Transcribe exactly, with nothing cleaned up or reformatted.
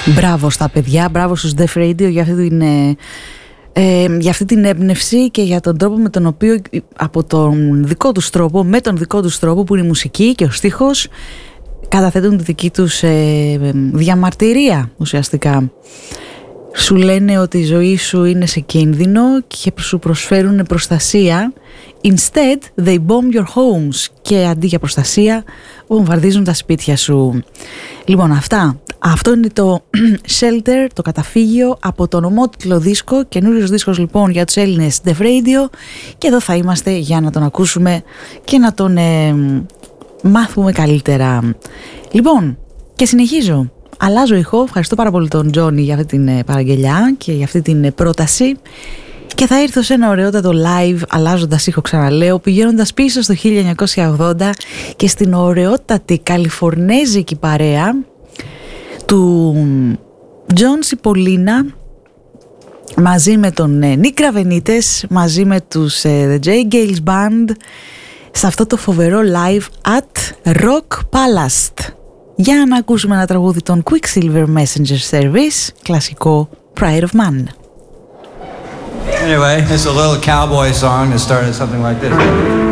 Μπράβο στα παιδιά, μπράβο στους Def Radio για αυτή την, ε, ε, για αυτή την έμπνευση και για τον τρόπο με τον οποίο, από τον δικό τους τρόπο, με τον δικό τους τρόπο που είναι η μουσική και ο στίχος, καταθέτουν τη δική τους ε, διαμαρτυρία ουσιαστικά. Σου λένε ότι η ζωή σου είναι σε κίνδυνο και σου προσφέρουν προστασία. Instead, they bomb your homes. Και αντί για προστασία, βομβαρδίζουν τα σπίτια σου. Λοιπόν, αυτά. Αυτό είναι το Shelter, το καταφύγιο από τον ομότιτλο δίσκο. Καινούριος δίσκος λοιπόν για τους Έλληνες Def Radio. Και εδώ θα είμαστε για να τον ακούσουμε και να τον ε, μάθουμε καλύτερα. Λοιπόν, και συνεχίζω. Αλλάζω ηχό. Ευχαριστώ πάρα πολύ τον Τζόνι για αυτή την παραγγελιά και για αυτή την πρόταση. Και θα ήρθω σε ένα ωραιότατο live, αλλάζοντας ήχο, ξαναλέω, πηγαίνοντας πίσω στο χίλια εννιακόσια ογδόντα και στην ωραιότατη καλιφορνέζικη παρέα του Τζον Σιπολίνα μαζί με τον Νίκ Ραβενίτες, μαζί με τους The J. Gales Band, σε αυτό το φοβερό live at Rock Palace. Για να ακούσουμε ένα τραγούδι των Quicksilver Messenger Service, κλασικό Pride of Man. Anyway, it's a little cowboy song that started something like this.